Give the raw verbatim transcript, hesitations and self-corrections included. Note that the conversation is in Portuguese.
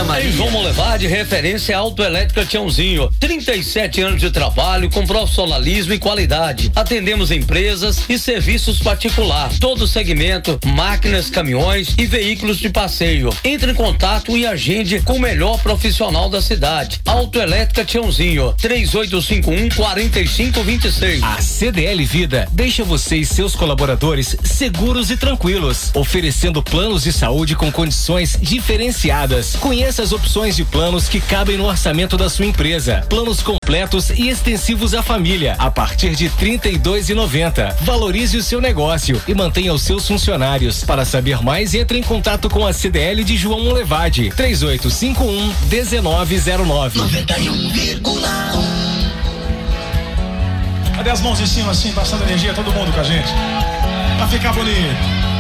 Maria. Em João Molevade, referência autoelétrica Tiãozinho. trinta e sete anos de trabalho com profissionalismo e qualidade. Atendemos empresas e serviços particulares. Todo segmento, máquinas, caminhões e veículos de passeio. Entre em contato e agende com o melhor profissional da cidade. Autoelétrica Tiãozinho. três oito cinco um, quatro cinco dois seis. A C D L Vida deixa você e seus colaboradores seguros e tranquilos, oferecendo planos de saúde com condições diferenciadas. Conheça as opções de planos que cabem no orçamento da sua empresa. Planos completos e extensivos à família, a partir de trinta e dois reais e noventa centavos. Valorize o seu negócio e mantenha os seus funcionários. Para saber mais, entre em contato com a C D L de João Molevade. três oito cinco um, um nove zero nove. noventa e um vírgula um. Cadê as mãos em cima assim, passando energia, todo mundo com a gente? Pra ficar bonito.